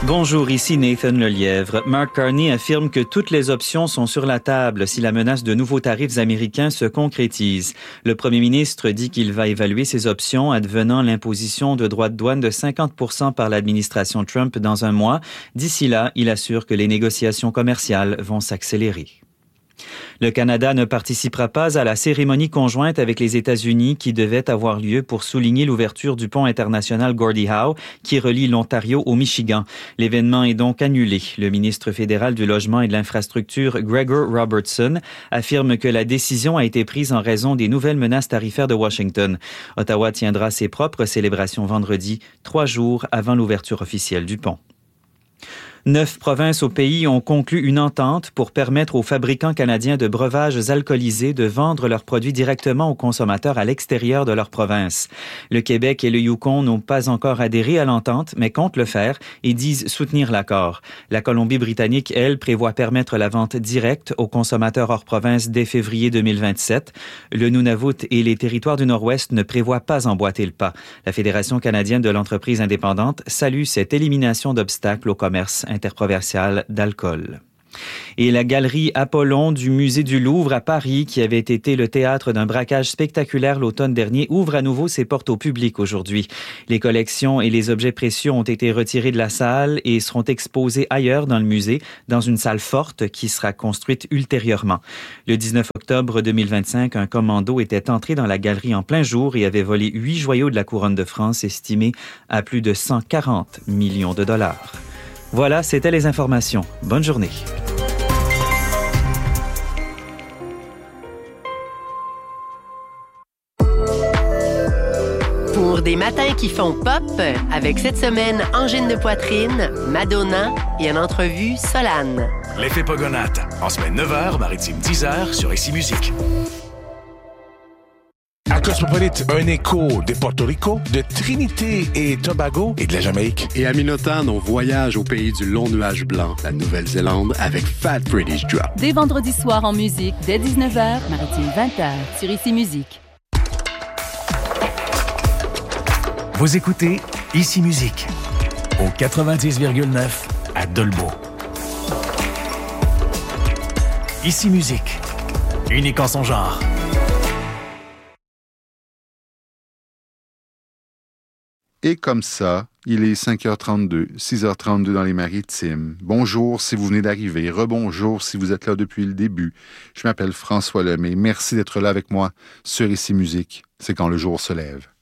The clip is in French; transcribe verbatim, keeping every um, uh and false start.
Bonjour, ici Nathan Lelièvre. Mark Carney affirme que toutes les options sont sur la table si la menace de nouveaux tarifs américains se concrétise. Le premier ministre dit qu'il va évaluer ces options advenant l'imposition de droits de douane de cinquante pour cent par l'administration Trump dans un mois. D'ici là, il assure que les négociations commerciales vont s'accélérer. Le Canada ne participera pas à la cérémonie conjointe avec les États-Unis qui devait avoir lieu pour souligner l'ouverture du pont international Gordie Howe qui relie l'Ontario au Michigan. L'événement est donc annulé. Le ministre fédéral du Logement et de l'Infrastructure, Gregor Robertson, affirme que la décision a été prise en raison des nouvelles menaces tarifaires de Washington. Ottawa tiendra ses propres célébrations vendredi, trois jours avant l'ouverture officielle du pont. Neuf provinces au pays ont conclu une entente pour permettre aux fabricants canadiens de breuvages alcoolisés de vendre leurs produits directement aux consommateurs à l'extérieur de leur province. Le Québec et le Yukon n'ont pas encore adhéré à l'entente, mais comptent le faire et disent soutenir l'accord. La Colombie-Britannique, elle, prévoit permettre la vente directe aux consommateurs hors province dès février deux mille vingt-sept. Le Nunavut et les territoires du Nord-Ouest ne prévoient pas emboîter le pas. La Fédération canadienne de l'entreprise indépendante salue cette élimination d'obstacles au commerce interprovincial d'alcool. Et la galerie Apollon du Musée du Louvre à Paris, qui avait été le théâtre d'un braquage spectaculaire l'automne dernier, ouvre à nouveau ses portes au public aujourd'hui. Les collections et les objets précieux ont été retirés de la salle et seront exposés ailleurs dans le musée, dans une salle forte qui sera construite ultérieurement. Le dix-neuf octobre deux mille vingt-cinq, un commando était entré dans la galerie en plein jour et avait volé huit joyaux de la couronne de France, estimés à plus de cent quarante millions de dollars. Voilà, c'était les informations. Bonne journée. Pour des matins qui font pop, avec cette semaine angine de poitrine, Madonna et en entrevue Solane. L'effet Pogonate, en semaine neuf heures, maritime dix heures sur Ici Musique. À Cosmopolite, un écho de Porto Rico, de Trinité et Tobago et de la Jamaïque. Et à Minotan, on voyage au pays du long nuage blanc, la Nouvelle-Zélande, avec Fat British Drop. Dès vendredi soir en musique, dès dix-neuf heures, maritime vingt heures, sur Ici Musique. Vous écoutez Ici Musique, au quatre-vingt-dix virgule neuf à Dolbeau. Ici Musique, unique en son genre. Et comme ça, il est cinq heures trente-deux, six heures trente-deux dans les Maritimes. Bonjour si vous venez d'arriver, rebonjour si vous êtes là depuis le début. Je m'appelle François Lemay. Merci d'être là avec moi sur Ici Musique. C'est quand le jour se lève.